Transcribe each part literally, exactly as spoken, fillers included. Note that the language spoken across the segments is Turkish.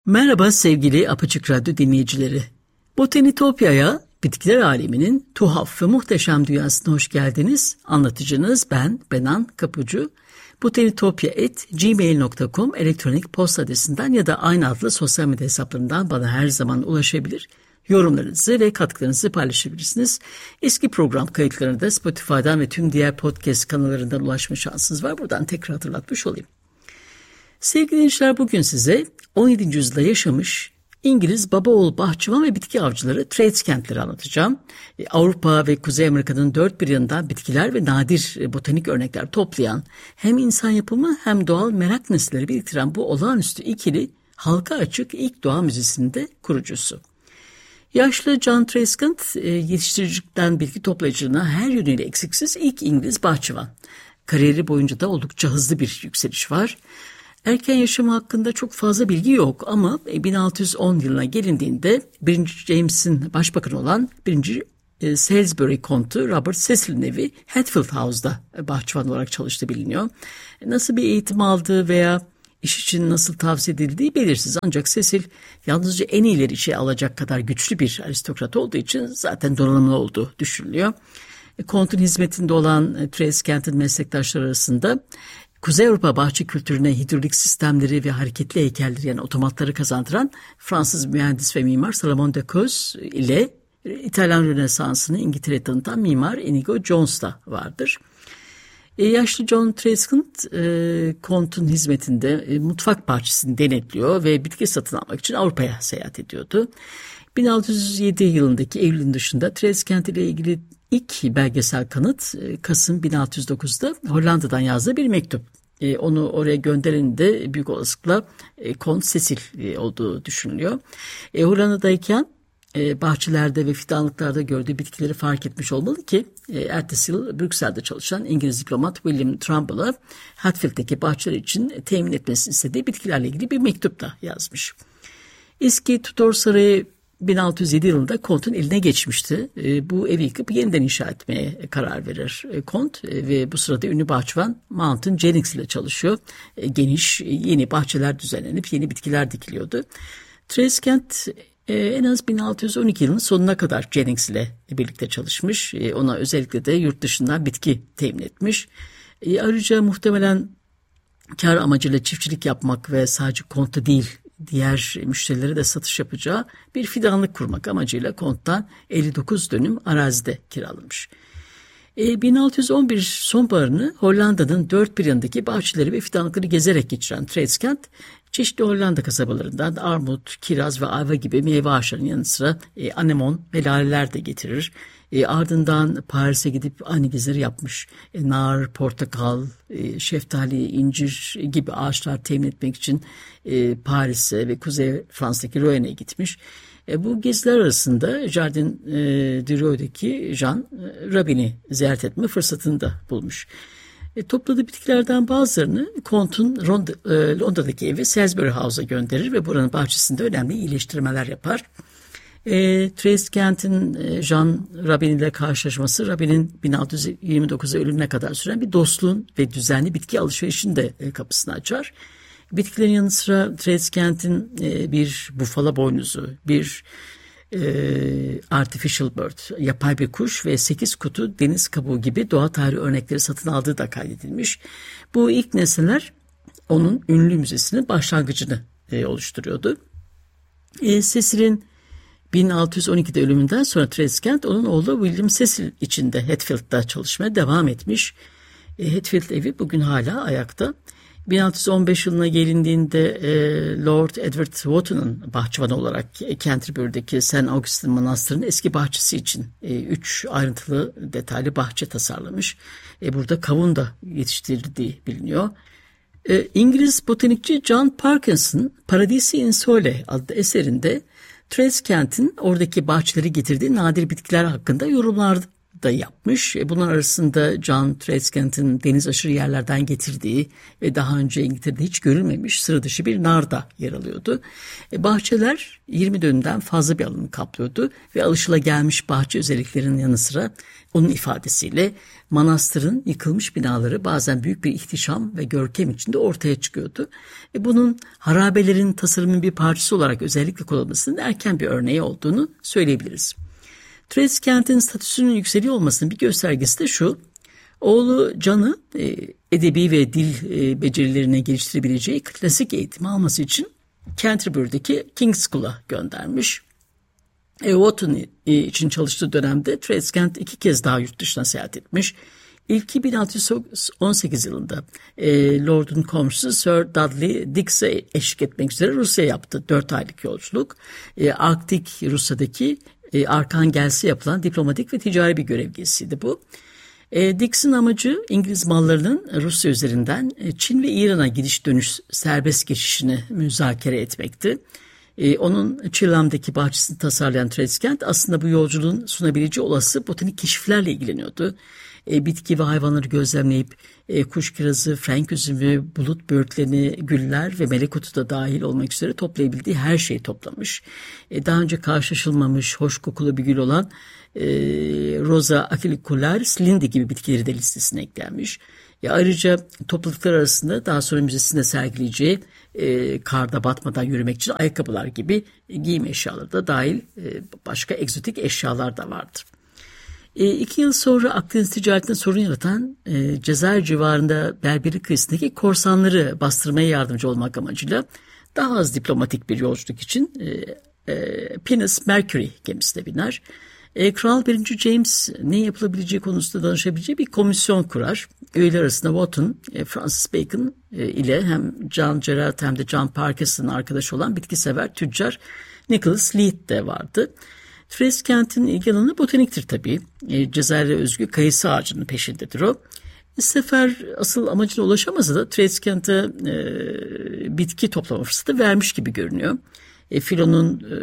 Merhaba sevgili Apaçık Radyo dinleyicileri. Botanitopya'ya, bitkiler aleminin tuhaf ve muhteşem dünyasına hoş geldiniz. Anlatıcınız ben Benan Kapucu. botanitopya at gmail nokta com elektronik posta adresinden ya da aynı adlı sosyal medya hesaplarından bana her zaman ulaşabilir. Yorumlarınızı ve katkılarınızı paylaşabilirsiniz. Eski program kayıtlarına da Spotify'dan ve tüm diğer podcast kanallarından ulaşma şansınız var. Buradan tekrar hatırlatmış olayım. Sevgili dinleyiciler, bugün size on yedinci yüzyılda yaşamış İngiliz babaoğul bahçıvan ve bitki avcıları tradeskentleri anlatacağım. Avrupa ve Kuzey Amerika'nın dört bir yanından bitkiler ve nadir botanik örnekler toplayan, hem insan yapımı hem doğal merak nesneleri biriktiren bu olağanüstü ikili halka açık ilk doğa müzesinin de kurucusu. Yaşlı John Tradeskent yetiştiricilikten bilgi toplayıcılığına her yönüyle eksiksiz ilk İngiliz bahçıvan. Kariyeri boyunca da oldukça hızlı bir yükseliş var. Erken yaşamı hakkında çok fazla bilgi yok ama bin altı yüz on yılına gelindiğinde birinci. James'in başbakanı olan birinci. Salisbury kontu Robert Cecil'in evi Hatfield House'da bahçıvan olarak çalıştığı biliniyor. Nasıl bir eğitim aldığı veya iş için nasıl tavsiye edildiği belirsiz, ancak Cecil yalnızca en iyileri işe alacak kadar güçlü bir aristokrat olduğu için zaten donanımlı olduğu düşünülüyor. Kontun hizmetinde olan Tradeskent'in meslektaşları arasında Kuzey Avrupa bahçe kültürüne hidrolik sistemleri ve hareketli heykelleri, yani otomatları kazandıran Fransız mühendis ve mimar Salomon de Coz ile İtalyan Rönesansı'nı İngiltere'ye tanıtan mimar Inigo Jones da vardır. E, yaşlı John Tradeskent e, kontun hizmetinde e, mutfak bahçesini denetliyor ve bitki satın almak için Avrupa'ya seyahat ediyordu. bin altı yüz yedi yılındaki Eylül'ün dışında Tradeskent ile ilgili İlk belgesel kanıt Kasım bin altı yüz dokuzda Hollanda'dan yazdığı bir mektup. E, onu oraya gönderenin de büyük olasılıkla e, Kont Cecil e, olduğu düşünülüyor. E, Hollanda'dayken e, bahçelerde ve fidanlıklarda gördüğü bitkileri fark etmiş olmalı ki e, ertesi yıl Brüksel'de çalışan İngiliz diplomat William Trumble'a Hatfield'deki bahçeler için temin etmesini istediği bitkilerle ilgili bir mektup da yazmış. Eski Tudor Sarayı bin altı yüz yedi yılında Kont'un eline geçmişti. E, bu evi yıkıp yeniden inşa etmeye karar verir e, Kont e, ve bu sırada ünlü bahçıvan Mountain Jennings ile çalışıyor. E, geniş yeni bahçeler düzenlenip yeni bitkiler dikiliyordu. Tradeskent e, en az bin altı yüz on iki yılının sonuna kadar Jennings ile birlikte çalışmış. E, ona özellikle de yurt dışından bitki temin etmiş. E, ayrıca muhtemelen kar amacıyla çiftçilik yapmak ve sadece Kont'a değil diğer müşterilere de satış yapacağı bir fidanlık kurmak amacıyla Kont'tan elli dokuz dönüm arazide kiralamış. E, bin altı yüz on bir sonbaharını Hollanda'nın dört bir yanındaki bahçeleri ve fidanlıkları gezerek geçiren Tradeskent, çeşitli Hollanda kasabalarından armut, kiraz ve ayva gibi meyve ağaçlarının yanı sıra e, anemon ve laleler de getirir. E, ardından Paris'e gidip aynı gezileri yapmış. E, nar, portakal, e, şeftali, incir gibi ağaçlar temin etmek için e, Paris'e ve Kuzey Fransa'daki Royen'e gitmiş. E, bu geziler arasında Jardin e, du Rio'daki Jean e, Rabin'i ziyaret etme fırsatını da bulmuş. E, topladığı bitkilerden bazılarını Kont'un Ronda, e, Londra'daki evi Salisbury House'a gönderir ve buranın bahçesinde önemli iyileştirmeler yapar. E, Tradeskent'in e, Jean Rabin ile karşılaşması, Rabin'in bin altı yüz yirmi dokuzda ölümüne kadar süren bir dostluğun ve düzenli bitki alışverişinin de e, kapısını açar. Bitkilerin yanı sıra Tradeskent'in e, bir bufala boynuzu, bir e, artificial bird, yapay bir kuş ve sekiz kutu deniz kabuğu gibi doğa tarihi örnekleri satın aldığı da kaydedilmiş. Bu ilk nesneler onun ünlü müzesinin başlangıcını e, oluşturuyordu. E, Cecil'in bin altı yüz on ikide ölümünden sonra Tradeskent onun oğlu William Cecil için de Hatfield'da çalışmaya devam etmiş. E, Hatfield evi bugün hala ayakta. bin altı yüz on beş yılına gelindiğinde e, Lord Edward Wotton'un bahçıvanı olarak Canterbury'deki Saint Augustine Manastırı'nın eski bahçesi için e, üç ayrıntılı detaylı bahçe tasarlamış. E, burada kavun da yetiştirildiği biliniyor. E, İngiliz botanikçi John Parkinson Paradisi in Sole adlı eserinde Tradeskent'in oradaki bahçeleri getirdiği nadir bitkiler hakkında yorumlar da yapmış. Bunlar arasında John Treeskant'ın deniz aşırı yerlerden getirdiği ve daha önce İngiltere'de hiç görülmemiş sıra dışı bir nar da yer alıyordu. Bahçeler yirmi dönümden fazla bir alanı kaplıyordu ve alışılagelmiş bahçe özelliklerinin yanı sıra onun ifadesiyle manastırın yıkılmış binaları bazen büyük bir ihtişam ve görkem içinde ortaya çıkıyordu. Bunun harabelerin tasarımın bir parçası olarak özellikle kullanılmasının erken bir örneği olduğunu söyleyebiliriz. Treeskant'in statüsünün yükseliyor olmasının bir göstergesi de şu: oğlu John'ı e, edebi ve dil e, becerilerini geliştirebileceği klasik eğitimi alması için Canterbury'deki King's School'a göndermiş. E, Wotton için çalıştığı dönemde Treeskant iki kez daha yurt dışına seyahat etmiş. İlki bin altı yüz on sekiz yılında e, Lord'un komşusu Sir Dudley Dix'e eşlik etmek üzere Rusya yaptı. Dört aylık yolculuk. E, Arktik Rusya'daki e, Arkhangelsk'e yapılan diplomatik ve ticari bir görev gezisiydi bu. E, Dix'in amacı İngiliz mallarının Rusya üzerinden e, Çin ve İran'a gidiş dönüş serbest geçişini müzakere etmekti. Ee, onun Çiğlam'daki bahçesini tasarlayan Treeskant aslında bu yolculuğun sunabileceği olası botanik keşiflerle ilgileniyordu. E, bitki ve hayvanları gözlemleyip e, kuş kirazı, frenk üzümü, bulut böğürtleni, güller ve melek otu da dahil olmak üzere toplayabildiği her şeyi toplamış. E, daha önce karşılaşılmamış hoş kokulu bir gül olan e, Rosa aclicularis lindi gibi bitkileri de listesine eklenmiş. E, ayrıca topladıkları arasında daha sonra müzesinde sergileyeceği e, karda batmadan yürümek için ayakkabılar gibi e, giyim eşyaları da dahil e, başka egzotik eşyalar da vardır. E, iki yıl sonra Akdeniz ticaretine sorun yaratan e, Cezayir civarında Berberi kıyısındaki korsanları bastırmaya yardımcı olmak amacıyla daha az diplomatik bir yolculuk için e, e, Pinus Mercury gemisine biner. E, Kral birinci. James ne yapılabileceği konusunda danışabileceği bir komisyon kurar. Üyeler arasında Wotton, e, Francis Bacon e, ile hem John Gerard hem de John Parkinson'ın arkadaşı olan bitkisever tüccar Nicholas Leith de vardı. Treeskant'in ilgi alanı botaniktir tabii. E, Cezayir'e özgü kayısı ağacının peşindedir o. Sefer asıl amacına ulaşamasa da Treeskant'a e, bitki toplama fırsatı vermiş gibi görünüyor. E, Filon'un e,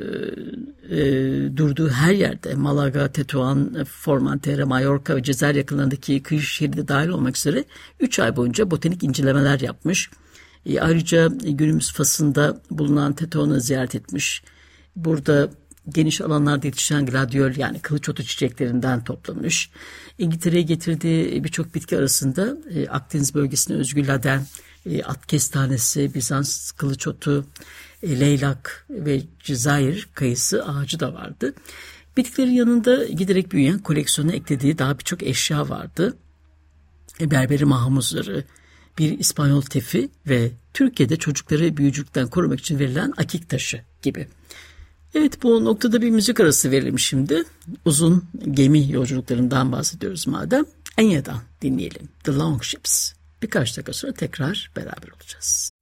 e, durduğu her yerde Malaga, Tetuan, Formentera, Mallorca ve Cezayir yakınlarındaki kıyı şeridi dahil olmak üzere üç ay boyunca botanik incelemeler yapmış. E, ayrıca günümüz Fas'ında bulunan Tetuan'ı ziyaret etmiş. Burada geniş alanlarda yetişen gladyol yani kılıç otu çiçeklerinden toplamış. İngiltere'ye getirdiği birçok bitki arasında e, Akdeniz bölgesine özgü laden, e, at kestanesi, Bizans kılıç otu, e, leylak ve Cezayir kayısı ağacı da vardı. Bitkilerin yanında giderek büyüyen koleksiyona eklediği daha birçok eşya vardı. E, Berberi mahmuzları, bir İspanyol tefi ve Türkiye'de çocukları büyücülükten korumak için verilen akik taşı gibi. Evet, bu noktada bir müzik arası verelim şimdi. Uzun gemi yolculuklarından bahsediyoruz madem. Enya'dan dinleyelim. The Longships. Birkaç dakika sonra tekrar beraber olacağız.